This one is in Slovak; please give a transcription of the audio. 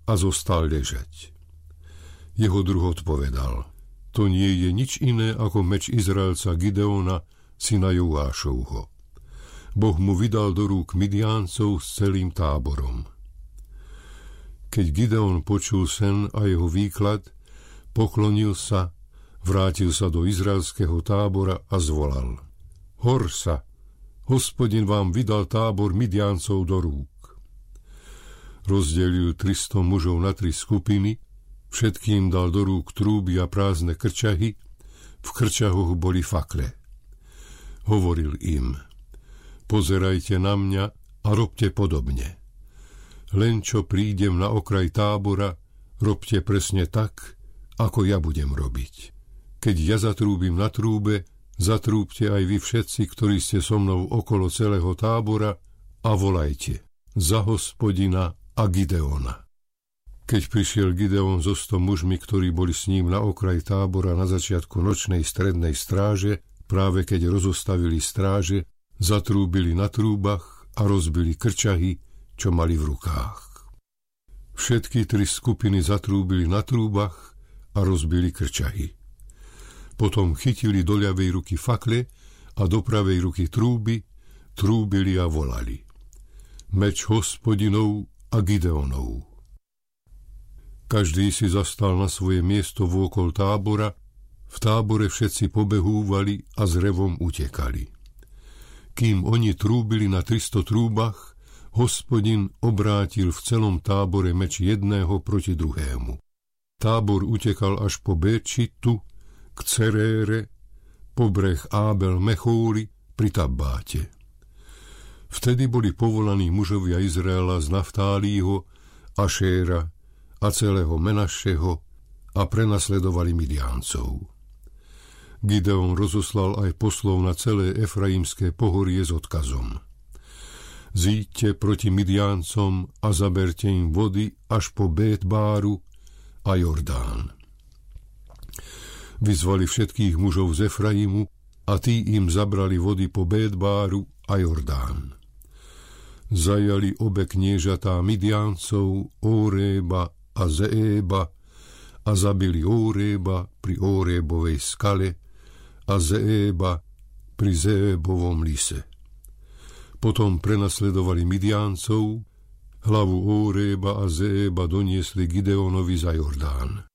a zostal ležať. Jeho druh odpovedal: To nie je nič iné ako meč Izraelca Gideona, syna Joášovho. Boh mu vydal do rúk Midiáncov s celým táborom. Keď Gideon počul sen a jeho výklad, poklonil sa, vrátil sa do izraelského tábora a zvolal: Hor sa, Hospodin vám vydal tábor Midiáncov do rúk. Rozdelil 300 mužov na 3 skupiny, všetkým dal do rúk trúby a prázdne krčahy, v krčahoch boli fakle. Hovoril im: Pozerajte na mňa a robte podobne. Len čo prídem na okraj tábora, robte presne tak, ako ja budem robiť. Keď ja zatrúbim na trúbe, zatrúbte aj vy všetci, ktorí ste so mnou okolo celého tábora, a volajte: Za Hospodina a Gideona. Keď prišiel Gideon so 100 mužmi, ktorí boli s ním na okraj tábora na začiatku nočnej strednej stráže, práve keď rozostavili stráže, zatrúbili na trúbach a rozbili krčahy, čo mali v rukách. Všetky 3 skupiny zatrúbili na trúbach a rozbili krčahy. Potom chytili do ľavej ruky fakle a do pravej ruky trúby, trúbili a volali: Meč Hospodinov a Gideonov. Každý si zastal na svoje miesto vôkol tábora, v tábore všetci pobehúvali a s revom utekali. Kým oni trúbili na 300 trúbach, Hospodin obrátil v celom tábore meč jedného proti druhému. Tábor utekal až po Béčitu, k Cerére, po breh Ábel Mechúli pri Tabbáte. Vtedy boli povolaní mužovia Izraela z Naftálího, Ašéra a celého Menašeho a prenasledovali Midiáncov. Gideon rozoslal aj poslov na celé Efraimské pohorie s odkazom: Zíďte proti Midiáncom a zaberte im vody až po Bétbáru a Jordán. Vyzvali všetkých mužov z Efraimu a tí im zabrali vody po Bétbáru a Jordán. Zajali obe kniežatá Midiáncov, Óréba a Zeéba, a zabili Óréba pri Órébovej skale a Zeéba pri Zeébovom lise. Potom prenasledovali Midiáncov, hlavu Óréba a Zeéba doniesli Gideonovi za Jordán.